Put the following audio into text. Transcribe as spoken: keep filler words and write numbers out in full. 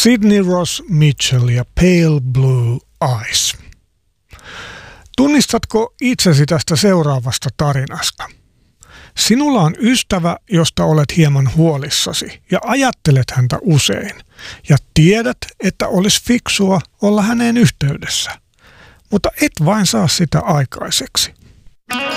Sydney Ross Mitchell ja Pale Blue Eyes. Tunnistatko itsesi tästä seuraavasta tarinasta? Sinulla on ystävä, josta olet hieman huolissasi ja ajattelet häntä usein ja tiedät, että olisi fiksua olla häneen yhteydessä, mutta et vain saa sitä aikaiseksi.